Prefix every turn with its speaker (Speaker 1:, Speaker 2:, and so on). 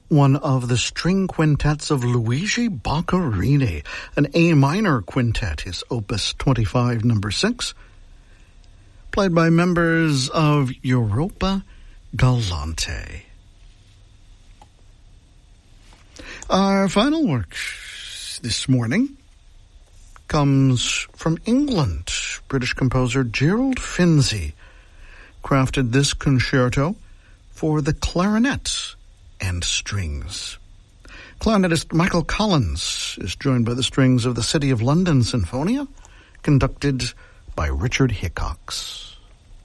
Speaker 1: one of the string quintets of Luigi Boccherini, an A minor quintet, his Opus 25, number 6, played by members of Europa Galante. Our final work this morning comes from England. British composer Gerald Finzi crafted this concerto for the clarinet and strings. Clarinetist Michael Collins is joined by the strings of the City of London Sinfonia, conducted by Richard Hickox.